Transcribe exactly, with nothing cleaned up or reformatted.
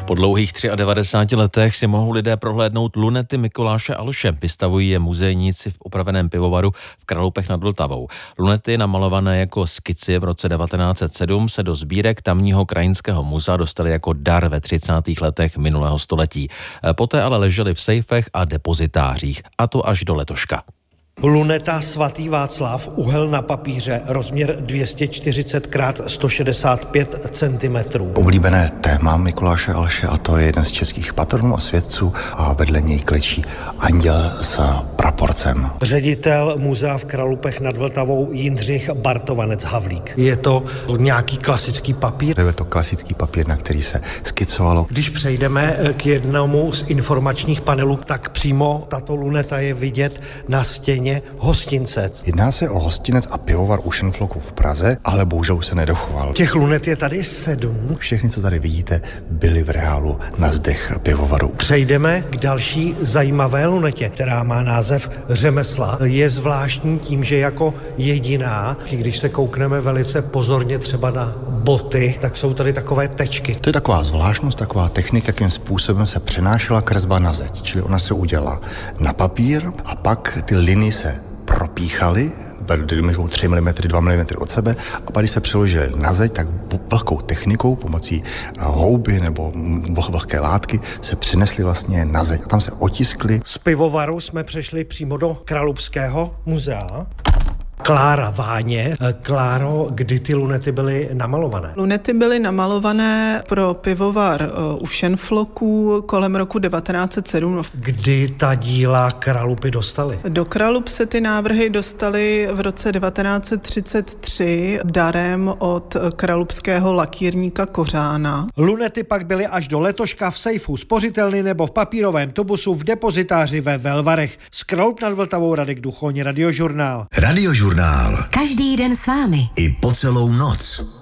Po dlouhých devadesát třech letech si mohou lidé prohlédnout lunety Mikuláše Alše. Vystavují je muzejníci v opraveném pivovaru v Kralupech nad Vltavou. Lunety, namalované jako skici v roce devatenáct set sedm, se do sbírek tamního krajinského muzea dostaly jako dar ve třicátých letech minulého století. Poté ale ležely v sejfech a depozitářích, a to až do letoška. Luneta Svatý Václav, úhel na papíře, rozměr dvě stě čtyřicet krát sto šedesát pět centimetrů. Oblíbené téma Mikuláše Alše, a to je jeden z českých patronů a svědců, a vedle něj klečí anděl s praporcem. Ředitel muzea v Kralupech nad Vltavou Jindřich Bartovanec Havlík. Je to nějaký klasický papír? Je to klasický papír, na který se skicovalo. Když přejdeme k jednomu z informačních panelů, tak přímo tato luneta je vidět na stěně hostince. Jedná se o hostinec a pivovar u Šenfloku v Praze, ale bohužel už se nedochoval. Těch lunet je tady sedm. Všechny, co tady vidíte, byly v reálu na zdech pivovaru. Přejdeme k další zajímavé lunetě, která má název Řemesla. Je zvláštní tím, že jako jediná, když se koukneme velice pozorně třeba na boty, tak jsou tady takové tečky. To je taková zvláštnost, taková technika, jakým způsobem se přenášela kresba na zeď. Čili ona se udělala na papír a pak ty linie se propíchaly, byly tři milimetry, dva milimetry od sebe, a pak když se přeložili na zeď, tak velkou technikou pomocí houby nebo vlhké látky se přinesly vlastně na zeď a tam se otiskly. Z pivovaru jsme přešli přímo do Kralupského muzea. Klára Váně. Kláro, kdy ty lunety byly namalované? Lunety byly namalované pro pivovar u Šenfloků kolem roku devatenáct set sedm. Kdy ta díla Kralupy dostaly? Do Kralup se ty návrhy dostaly v roce devatenáct set třicet tři darem od kralupského lakírníka Kořána. Lunety pak byly až do letoška v sejfu spořitelny nebo v papírovém tubusu v depozitáři ve Velvarech. Z Kralup nad Vltavou Radek Duchoň, Radiožurnál. Radiožurnál. Každý den s vámi. I po celou noc.